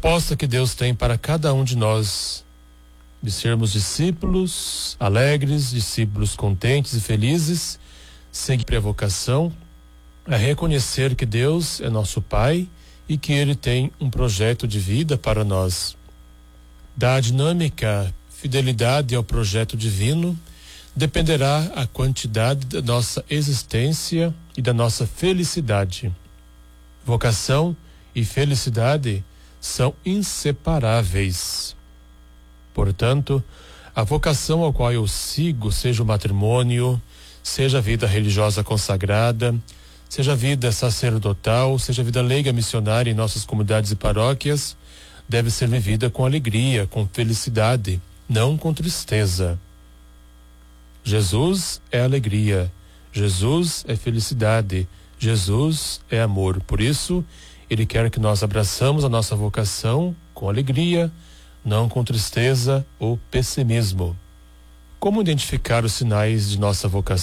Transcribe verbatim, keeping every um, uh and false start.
proposta que Deus tem para cada um de nós, de sermos discípulos alegres, discípulos contentes e felizes, sempre a vocação a reconhecer que Deus é nosso Pai e que Ele tem um projeto de vida para nós. Da dinâmica fidelidade ao projeto divino dependerá a quantidade da nossa existência e da nossa felicidade. Vocação e felicidade são inseparáveis. Portanto, a vocação ao qual eu sigo, seja o matrimônio, seja a vida religiosa consagrada, seja a vida sacerdotal, seja a vida leiga missionária em nossas comunidades e paróquias, deve ser vivida com alegria, com felicidade, não com tristeza. Jesus é alegria, Jesus é felicidade, Jesus é amor. Por isso, Ele quer que nós abraçamos a nossa vocação com alegria, não com tristeza ou pessimismo. Como identificar os sinais de nossa vocação?